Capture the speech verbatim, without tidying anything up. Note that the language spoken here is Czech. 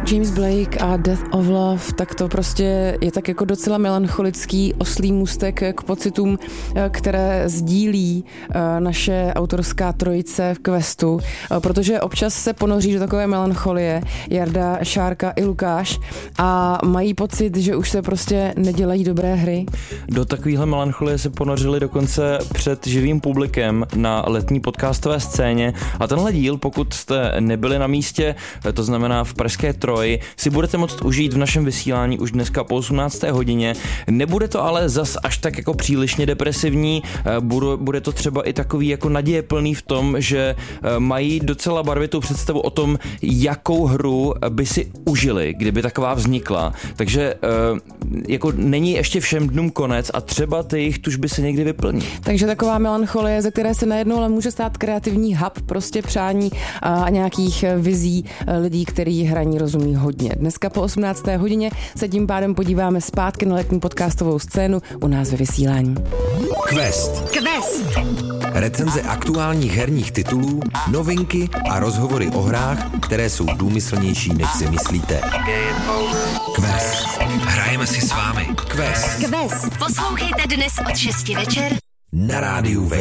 James Blake a Death of Love, tak to prostě je tak jako docela melancholický oslý můstek k pocitům, které sdílí naše autorská trojice v Questu, protože občas se ponoří do takové melancholie Jarda, Šárka i Lukáš a mají pocit, že už se prostě nedělají dobré hry. Do takovéhle melancholie se ponořili dokonce před živým publikem na letní podcastové scéně a tenhle díl, pokud jste nebyli na místě, to znamená v pražské Troji, si budete moct užít v našem vysílání už dneska po osmnácté hodině. Nebude to ale zas až tak jako přílišně depresivní, bude to třeba i takový jako nadějeplný v tom, že mají docela barvitou představu o tom, jakou hru by si užili, kdyby taková vznikla. Takže jako není ještě všem dnům konec a třeba ty jejich tužby se někdy vyplní. Takže taková melancholie, ze které se najednou ale může stát kreativní hub, prostě přání a nějakých vizí lidí, který hraní rozumí hodně. Dneska po osmnácté hodině se tím pádem podíváme zpátky na letní podcastovou scénu u nás ve vysílání. Quest. Quest. Recenze aktuálních herních titulů, novinky a rozhovory o hrách, které jsou důmyslnější, než si myslíte. Quest. Hrajeme si s vámi. Quest. Quest. Poslouchejte dnes od šesti večer na rádiu